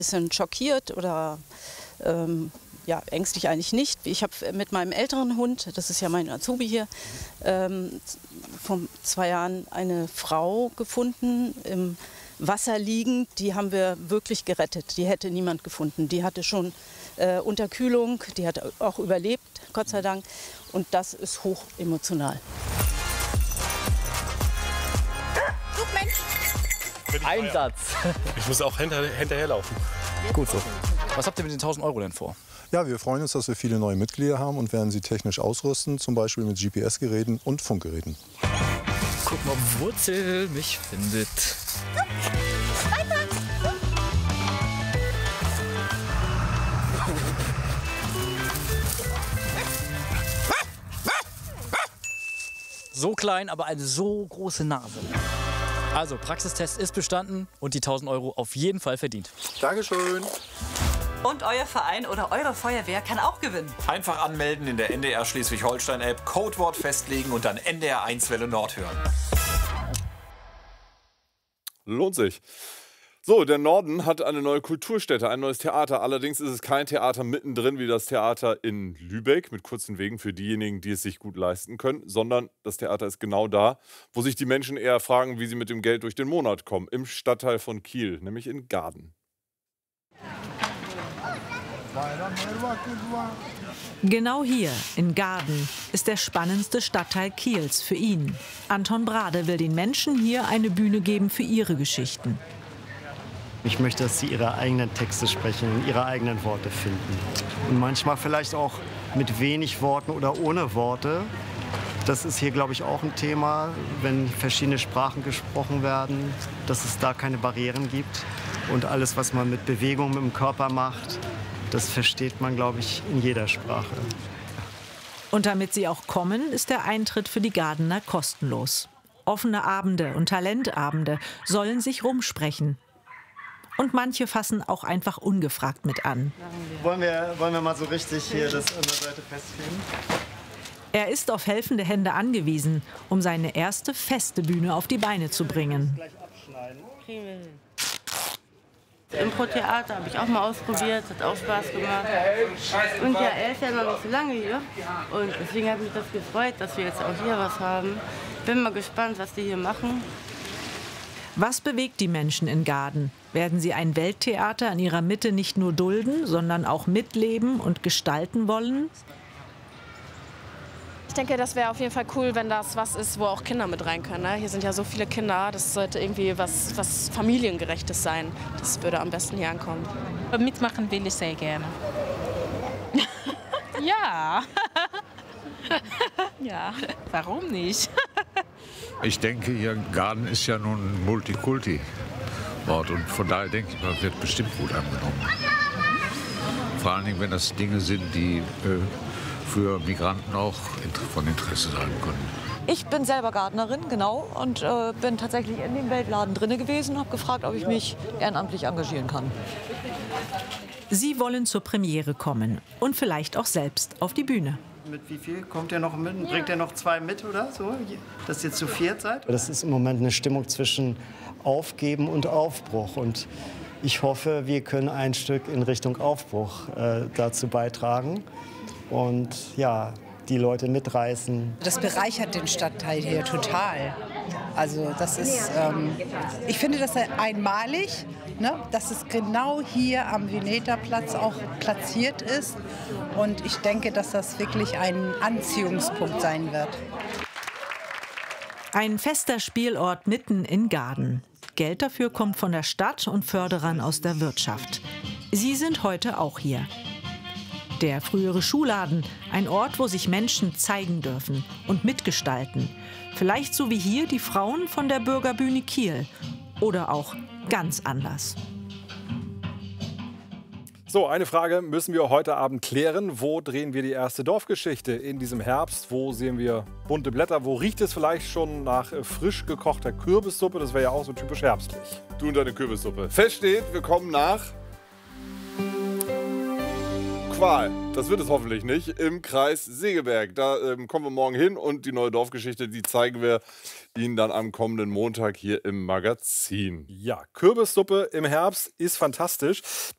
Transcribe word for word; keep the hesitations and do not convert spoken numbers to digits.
Bisschen schockiert oder ähm, ja, ängstlich eigentlich nicht. Ich habe mit meinem älteren Hund, das ist ja mein Azubi hier, ähm, vor zwei Jahren eine Frau gefunden, im Wasser liegend. Die haben wir wirklich gerettet. Die hätte niemand gefunden. Die hatte schon äh, Unterkühlung, die hat auch überlebt, Gott sei Dank. Und das ist hoch emotional. Einsatz. Ich muss auch hinter, hinterherlaufen. Gut so. Was habt ihr mit den tausend Euro denn vor? Ja, wir freuen uns, dass wir viele neue Mitglieder haben und werden sie technisch ausrüsten, zum Beispiel mit G P S-Geräten und Funkgeräten. Guck mal, ob Wurzel mich findet. So klein, aber eine so große Nase. Also, Praxistest ist bestanden und die tausend Euro auf jeden Fall verdient. Dankeschön. Und euer Verein oder eure Feuerwehr kann auch gewinnen. Einfach anmelden in der N D R Schleswig-Holstein-App, Codewort festlegen und dann N D R eins Welle Nord hören. Lohnt sich. So, der Norden hat eine neue Kulturstätte, ein neues Theater. Allerdings ist es kein Theater mittendrin wie das Theater in Lübeck mit kurzen Wegen für diejenigen, die es sich gut leisten können, sondern das Theater ist genau da, wo sich die Menschen eher fragen, wie sie mit dem Geld durch den Monat kommen, im Stadtteil von Kiel, nämlich in Gaden. Genau hier, in Gaden, ist der spannendste Stadtteil Kiels für ihn. Anton Brade will den Menschen hier eine Bühne geben für ihre Geschichten. Ich möchte, dass sie ihre eigenen Texte sprechen, ihre eigenen Worte finden. Und manchmal vielleicht auch mit wenig Worten oder ohne Worte. Das ist hier, glaube ich, auch ein Thema, wenn verschiedene Sprachen gesprochen werden, dass es da keine Barrieren gibt. Und alles, was man mit Bewegung, mit dem Körper macht, das versteht man, glaube ich, in jeder Sprache. Und damit sie auch kommen, ist der Eintritt für die Gadener kostenlos. Offene Abende und Talentabende sollen sich rumsprechen. Und manche fassen auch einfach ungefragt mit an. Wollen wir, wollen wir mal so richtig hier das an der Seite festheben? Er ist auf helfende Hände angewiesen, um seine erste feste Bühne auf die Beine zu bringen. Impro-Theater habe ich auch mal ausprobiert, hat auch Spaß gemacht. Und ja, er ist ja noch nicht so lange hier. Und deswegen hat mich das gefreut, dass wir jetzt auch hier was haben. Bin mal gespannt, was die hier machen. Was bewegt die Menschen in Gaden? Werden sie ein Welttheater in ihrer Mitte nicht nur dulden, sondern auch mitleben und gestalten wollen? Ich denke, das wäre auf jeden Fall cool, wenn das was ist, wo auch Kinder mit rein können. Ne? Hier sind ja so viele Kinder, das sollte irgendwie was, was Familiengerechtes sein. Das würde am besten hier ankommen. Mitmachen will ich sehr gerne. Ja. Ja, warum nicht? Ich denke, Ihr Gaden ist ja nun ein Multikulti-Ort und von daher denke ich, man wird bestimmt gut angenommen. Vor allen Dingen, wenn das Dinge sind, die äh, für Migranten auch von Interesse sein können. Ich bin selber Gärtnerin, genau, und äh, bin tatsächlich in dem Weltladen drin gewesen und habe gefragt, ob ich mich ehrenamtlich engagieren kann. Sie wollen zur Premiere kommen und vielleicht auch selbst auf die Bühne. Mit wie viel kommt ihr noch mit? Bringt ihr noch zwei mit oder so, dass ihr zu viert seid? Das ist im Moment eine Stimmung zwischen Aufgeben und Aufbruch. Und ich hoffe, wir können ein Stück in Richtung Aufbruch äh, dazu beitragen und ja, die Leute mitreißen. Das bereichert den Stadtteil hier total. Also das ist, ähm, ich finde das einmalig, ne, dass es genau hier am Veneterplatz auch platziert ist. Und ich denke, dass das wirklich ein Anziehungspunkt sein wird. Ein fester Spielort mitten in Gaden. Geld dafür kommt von der Stadt und Förderern aus der Wirtschaft. Sie sind heute auch hier. Der frühere Schuhladen, ein Ort, wo sich Menschen zeigen dürfen und mitgestalten. Vielleicht so wie hier die Frauen von der Bürgerbühne Kiel. Oder auch ganz anders. So, eine Frage müssen wir heute Abend klären. Wo drehen wir die erste Dorfgeschichte in diesem Herbst? Wo sehen wir bunte Blätter? Wo riecht es vielleicht schon nach frisch gekochter Kürbissuppe? Das wäre ja auch so typisch herbstlich. Du und deine Kürbissuppe. Fest steht, wir kommen nach Qual. Das wird es hoffentlich nicht. Im Kreis Segeberg. Da ähm, kommen wir morgen hin und die neue Dorfgeschichte, die zeigen wir Ihnen dann am kommenden Montag hier im Magazin. Ja, Kürbissuppe im Herbst ist fantastisch.